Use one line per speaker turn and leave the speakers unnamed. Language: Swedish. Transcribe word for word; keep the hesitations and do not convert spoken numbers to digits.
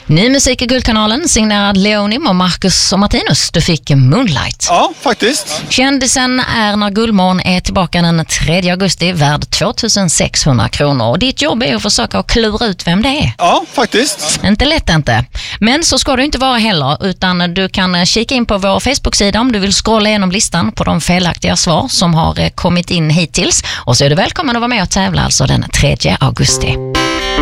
Ny musik i Guldkanalen, signerad Leonim och Marcus och Martinus. Du fick Moonlight.
Ja, faktiskt.
Kändisen är när Guldmorgon är tillbaka den tredje augusti, värd tvåtusensexhundra kronor. Och ditt jobb är att försöka att klura ut vem det är.
Ja, faktiskt.
Inte lätt inte. Men så ska du inte vara heller, utan du kan kika in på vår Facebook-sida om du vill scrolla igenom listan på de felaktiga svar som har kommit in hittills. Och så är du välkommen att vara med och tävla alltså den tredje augusti.